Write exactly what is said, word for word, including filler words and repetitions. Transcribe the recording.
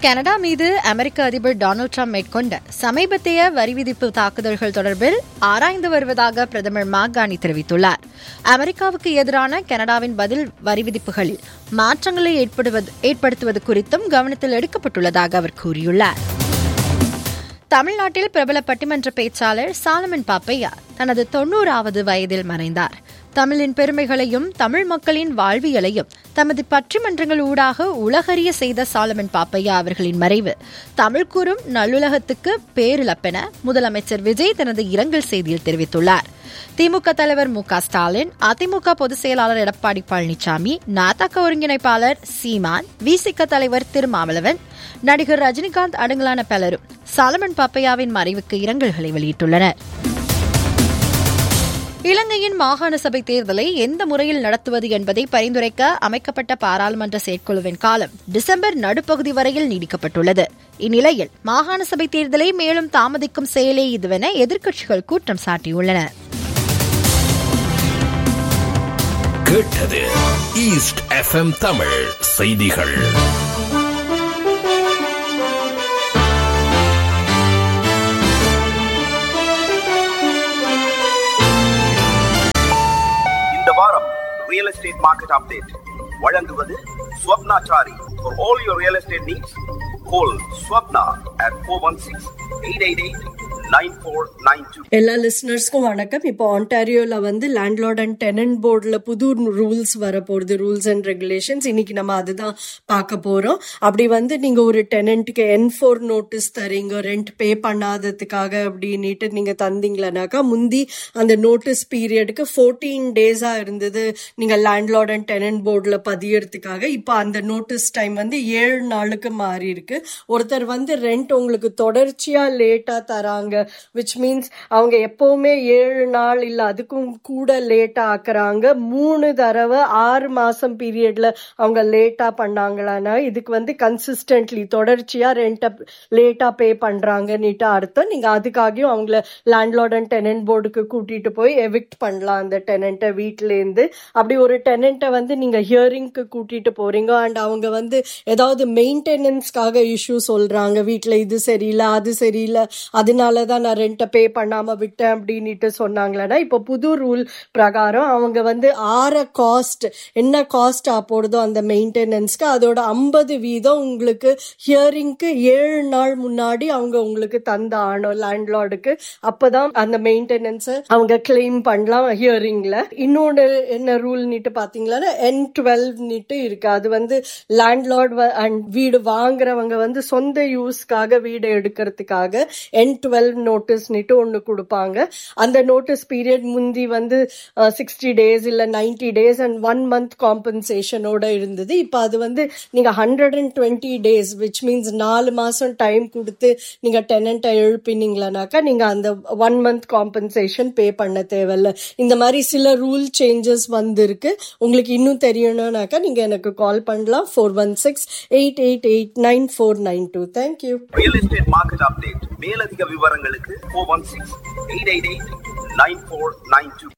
Canada மீது அமெரிக்க அதிபர் Donald Trump மேற்கொண்ட சமீபத்திய வரி விதிப்பு தாக்குதல்கள் தொடர்பில் ஆராய்ந்து வருவதாக பிரதமர் மார்க் கார்னி தெரிவித்துள்ளார். அமெரிக்காவுக்கு எதிரான கனடாவின் பதில் வரி விதிப்புகளில் மாற்றங்களை ஏற்படுத்துவது குறித்தும் கவனத்தில் எடுக்கப்பட்டுள்ளதாக அவர் கூறியுள்ளார். தமிழ்நாட்டில் பிரபல பட்டிமன்ற பேச்சாளர் சாலமன் பாப்பையா தனது தொன்னூறாவது வயதில் மறைந்தார். தமிழின் பெருமைகளையும் தமிழ் மக்களின் வாழ்வியலையும் தமது பட்டிமன்றங்கள் ஊடாக உலகறிய செய்த சாலமன் பாப்பையா அவர்களின் மறைவு தமிழ் கூறும் நல்லுலகத்துக்கு பேரிழப்பென முதலமைச்சர் விஜய் தனது இரங்கல் செய்தியில் தெரிவித்துள்ளார். திமுக தலைவர் மு க ஸ்டாலின், அதிமுக பொதுச் செயலாளர் எடப்பாடி பழனிசாமி, நாதக ஒருங்கிணைப்பாளர் சீமான், விசிக தலைவர் திருமாவளவன், நடிகர் ரஜினிகாந்த் அடங்கலான பலரும் சாலமன் பாப்பையாவின் மறைவுக்கு இரங்கல்களை வெளியிட்டுள்ளனர். இலங்கையின் மாகாண சபை தேர்தலை எந்த முறையில் நடத்துவது என்பதை பரிந்துரைக்க அமைக்கப்பட்ட பாராளுமன்ற செயற்குழுவின் காலம் டிசம்பர் நடுப்பகுதி வரையில் நீடிக்கப்பட்டுள்ளது. இந்நிலையில் மாகாண சபை தேர்தலை மேலும் தாமதிக்கும் செயலே இதுவென எதிர்க்கட்சிகள் குற்றம் சாட்டியுள்ளன. கேட்டது ஈஸ்ட் எஃப்எம் தமிழ் செய்திகள். வாரம் ரியல் எஸ்டேட் மார்க்கெட் அப்டேட் வழங்குவது Swapnachari. For all your real estate needs, call Swapna at four one six, eight eight eight, nine four nine two. எல்லா லிசனர்ஸ்க்கும் வணக்கம். இப்போ ஆன்டாரியோல வந்து லேண்ட்லார்ட் அண்ட் டெனன்ட் போர்டுல புது ரூல்ஸ் வரப்போகுது, ரூல்ஸ் அண்ட் ரெகுலேஷன்ஸ். இன்னைக்கு நம்ம அதுதான் பார்க்க போறோம். அப்படி வந்து நீங்க ஒரு டெனன்ட்டுக்கு என் ஃபோர் நோட்டீஸ் தரீங்க, ரெண்ட் பே பண்ணாததுக்காக அப்படின்ட்டு நீங்க தந்தீங்களனாக்கா, முந்தி அந்த நோட்டீஸ் பீரியடுக்கு ஃபோர்டீன் டேஸா இருந்தது நீங்க லேண்ட்லார்ட் அண்ட் டெனன்ட் போர்டுல பதியறதுக்காக. இப்போ அந்த நோட்டீஸ் டைம் வந்து ஏழு நாளுக்கு மாறி இருக்கு. ஒருத்தர் வந்து ரெண்ட் உங்களுக்கு தொடர்ச்சியா லேட்டா தராங்க, விச் மீன்ஸ் அவங்க எப்பவுமே ஏழு நாள் இல்ல அதுக்கும் கூட லேட்டா ஆக்குறாங்க. மூணு தடவை ஆறு மாசம் பீரியட்ல அவங்க லேட்டா பண்ணாங்களான்னா இதுக்கு வந்து கன்சிஸ்டன்ட்லி தொடர்ச்சியா ரெண்ட லேட்டா பே பண்றாங்கன்னுட்டு அர்த்தம். நீங்க அதுக்காகவும் அவங்கள லேண்ட்லார்ட் அண்ட் டெனன்ட் போர்டுக்கு கூட்டிட்டு போய் எவிக்ட் பண்ணலாம் அந்த டெனன்ட்டை வீட்டுல இருந்து. அப்படி ஒரு டெனன்ட்டை வந்து நீங்க ஹியரிங்க்கு கூட்டிட்டு போறீங்க அண்ட் அவங்க வந்து ஏதாவது மெயின்டெனன்ஸ்க்காக இஷ்யூ சொல்றாங்க, வீட்டுல இது சரியில்லை அது சரியில்லை அதனாலதான் நான் ரெண்ட்டை பே பண்ணாம விட்டேன் அப்படின்ட்டு சொன்னாங்களா, இப்போ புது ரூல் பிரகாரம் அவங்க வந்து ஆற காஸ்ட் என்ன காஸ்ட் போடுதோ அந்த மெயின்டெனன்ஸ்க்கு அதோட ஐம்பது வீதம் உங்களுக்கு ஹியரிங்க்கு ஏழு நாள் முன்னாடி அவங்க உங்களுக்கு தந்த ஆனோம் லேண்ட்லார்டுக்கு. அப்பதான் அந்த மெயின்டெனன்ஸ் அவங்க கிளைம் பண்ணலாம் ஹியரிங்ல. இன்னொன்று என்ன ரூல் நீட்டு பாத்தீங்களா, என் டுவெல் நீட்டு இருக்கு. அது வந்து லேண்ட்லார்ட் அண்ட் வீடு வாங்குறவங்க வந்து சொந்த யூஸ்க்காக வீடு எடுக்கிறதுக்காக என் டுவெல் நோட்டீஸ் ஒன்னு கொடுப்பாங்க. அந்த நோட்டீஸ் பீரியட் முந்தி வந்து சிக்ஸ்டி டேஸ் இல்ல ninety days and one month காம்பன்சேஷனோட இருந்தது. இப்ப அது வந்து நீங்க hundred and twenty days which means நாலு மாசம் டைம் கொடுத்து நீங்க டெனன்ட்டை எழுப்பினீங்களானாக்கா நீங்க அந்த ஒன் மந்த் காம்பன்சேஷன் பே பண்ண தேவையில்ல. இந்த மாதிரி சில ரூல் சேஞ்சஸ் வந்திருக்கு. உங்களுக்கு இன்னும் தெரியணும்னாக்கா நீங்க எனக்கு கால் பண்ணலாம் four one six, eight eight eight, nine four nine two. Thank you. Real estate market update. மேலதிக விவரங்களுக்கு four one six, eight eight eight, nine four nine two.